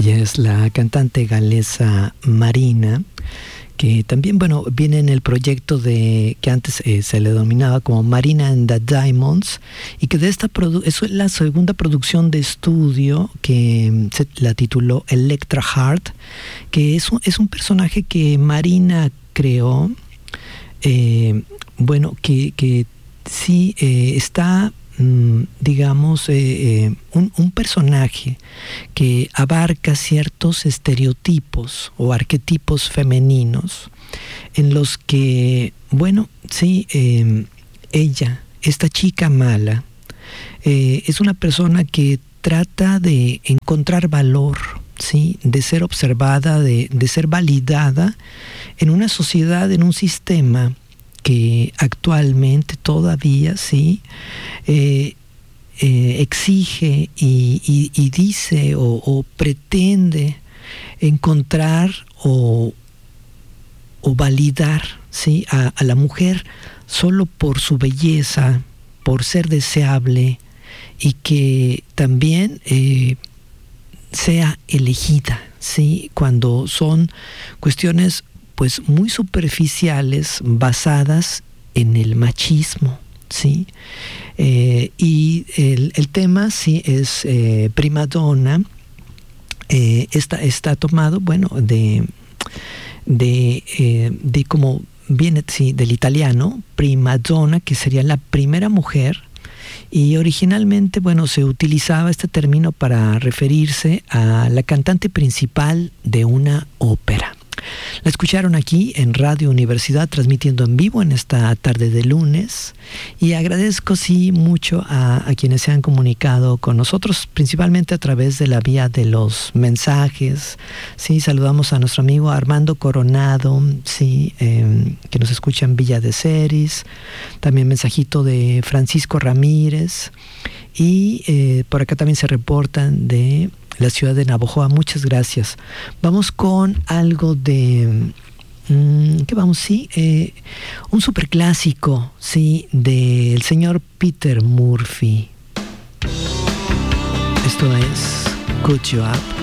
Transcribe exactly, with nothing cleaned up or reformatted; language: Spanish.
Ella es la cantante galesa Marina, que también, bueno, viene en el proyecto de que antes eh, se le denominaba como Marina and the Diamonds, y que de esta produ- es la segunda producción de estudio que se la tituló Electra Heart, que es un, es un personaje que Marina creó, eh, bueno, que, que sí eh, está, mm, digamos, eh, eh, un, un personaje que abarca ciertos estereotipos o arquetipos femeninos en los que, bueno, sí, eh, ella, esta chica mala, eh, es una persona que trata de encontrar valor, ¿sí? De ser observada, de, de ser validada en una sociedad, en un sistema que actualmente todavía sí eh, eh, exige y, y, y dice o, o pretende encontrar o, o validar, ¿sí? a, a la mujer solo por su belleza, por ser deseable, y que también eh, sea elegida, ¿sí? Cuando son cuestiones pues muy superficiales, basadas en el machismo, ¿sí? Eh, y el, el tema sí es eh, prima donna. Eh, está, está tomado, bueno, de de, eh, de como viene, sí, del italiano prima donna, que sería la primera mujer. Y originalmente, bueno, se utilizaba este término para referirse a la cantante principal de una ópera. La escucharon aquí en Radio Universidad, transmitiendo en vivo en esta tarde de lunes, y agradezco sí mucho a, a quienes se han comunicado con nosotros, principalmente a través de la vía de los mensajes. Sí, saludamos a nuestro amigo Armando Coronado, sí, eh, que nos escucha en Villa de Ceris, también mensajito de Francisco Ramírez, y eh, por acá también se reportan de la ciudad de Navojoa. Muchas gracias. Vamos con algo de mmm, ¿qué vamos? Sí, eh, un superclásico, sí, del señor Peter Murphy. Esto es Good Job.